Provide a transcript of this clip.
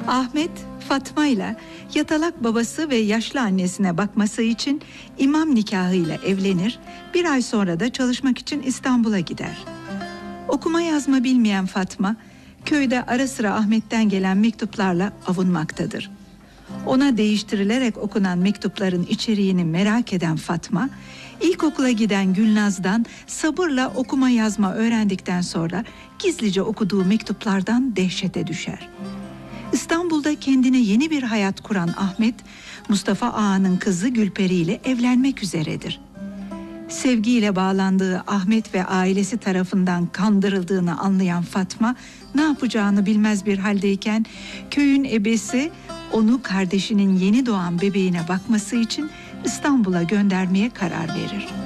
Ahmet, Fatma ile yatalak babası ve yaşlı annesine bakması için imam nikahıyla evlenir, bir ay sonra da çalışmak için İstanbul'a gider. Okuma yazma bilmeyen Fatma, köyde ara sıra Ahmet'ten gelen mektuplarla avunmaktadır. Ona değiştirilerek okunan mektupların içeriğini merak eden Fatma, ilkokula giden Gülnaz'dan sabırla okuma yazma öğrendikten sonra gizlice okuduğu mektuplardan dehşete düşer. İstanbul'da kendine yeni bir hayat kuran Ahmet, Mustafa Ağa'nın kızı Gülperi ile evlenmek üzeredir. Sevgiyle bağlandığı Ahmet ve ailesi tarafından kandırıldığını anlayan Fatma, ne yapacağını bilmez bir haldeyken köyün ebesi onu kardeşinin yeni doğan bebeğine bakması için İstanbul'a göndermeye karar verir.